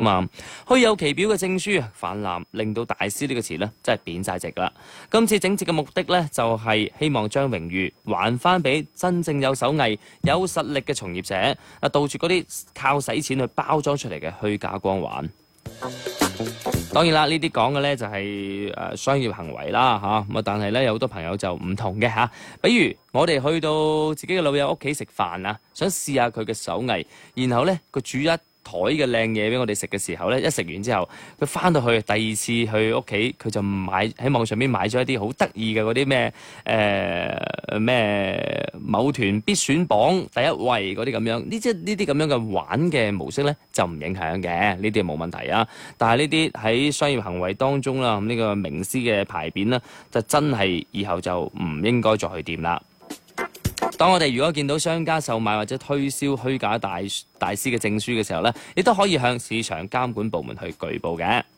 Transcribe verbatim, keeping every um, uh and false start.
嘛。虛有其表嘅證書啊泛濫，令到大師呢個詞呢真係貶晒值啦。今次整治嘅目的呢，就係希望將榮譽還翻俾真正有手藝、有實力嘅從業者，啊杜絕嗰啲靠使錢去包裝出嚟嘅虛假光環。當然啦，呢啲講嘅呢就係誒商業行為啦嚇，咁啊但係呢，有好多朋友就唔同嘅嚇，比如我哋去到自己嘅老友屋企食飯啊，想試下佢嘅手藝，然後呢，佢煮一台嘅靚嘢俾我哋食嘅時候呢，一食完之後，佢翻到去第二次去屋企，佢就買喺網上邊買咗一啲好得意嘅嗰啲咩誒咩某團必選榜第一位嗰啲咁樣，呢即呢啲咁樣嘅玩嘅模式呢，就唔影響嘅，呢啲冇問題啊。但係呢啲喺商業行為當中啦，呢、這個名師嘅牌匾呢，就真係以後就唔應該再去掂啦。當我哋如果見到商家售賣或者推銷虛假大大師嘅證書嘅時候呢，亦都可以向市場監管部門去舉報嘅。